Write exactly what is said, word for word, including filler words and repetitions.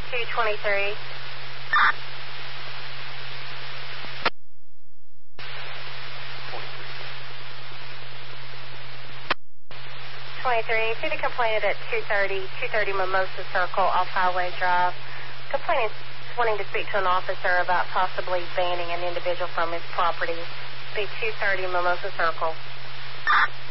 two twenty-three. twenty-three. See the complainant at two thirty, two thirty Mimosa Circle off Highway Drive. Complainant is wanting to speak to an officer about possibly banning an individual from his property. Be two thirty Mimosa Circle.